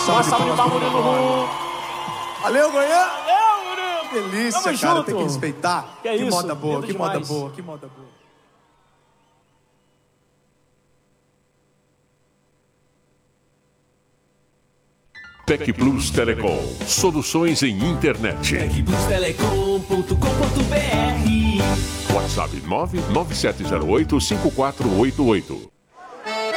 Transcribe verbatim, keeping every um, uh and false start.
Uma salva de palmas, Murilo Rum. Valeu, Goiânia! Valeu, Murilo! Que delícia, Tamo cara. junto. Tem que respeitar. Que é que isso, moda boa, lindo que demais. moda boa, que moda boa. Tec Plus Telecom. Soluções em internet. tec plus telecom ponto com ponto br. WhatsApp nove nove sete zero oito cinco quatro oito oito.